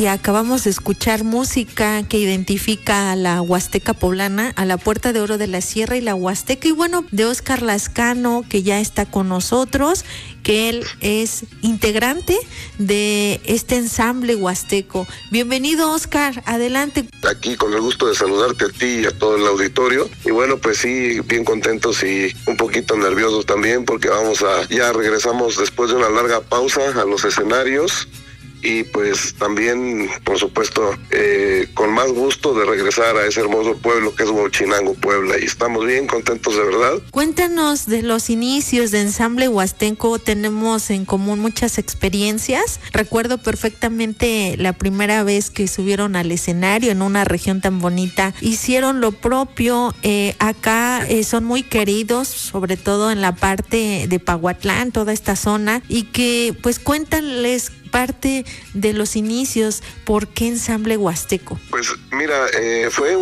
y acabamos de escuchar música que identifica a la Huasteca poblana, a la Puerta de Oro de la Sierra y la Huasteca, y bueno, de Óscar Lascano, que ya está con nosotros, que él es integrante de este ensamble huasteco. Bienvenido, Óscar, adelante. Aquí con el gusto de saludarte a ti y a todo el auditorio. Y bueno, pues sí, bien contentos y un poquito nerviosos también, porque ya regresamos después de una larga pausa a los escenarios. Y pues también, por supuesto, con más gusto de regresar a ese hermoso pueblo que es Huachinango, Puebla, y estamos bien contentos de verdad. Cuéntanos de los inicios de Ensamble Huasteco. Tenemos en común muchas experiencias. Recuerdo perfectamente la primera vez que subieron al escenario en una región tan bonita. Hicieron lo propio. Acá son muy queridos, sobre todo en la parte de Pahuatlán, toda esta zona, y que pues cuéntales parte de los inicios. ¿Por qué Ensamble Huasteco? Pues mira, fue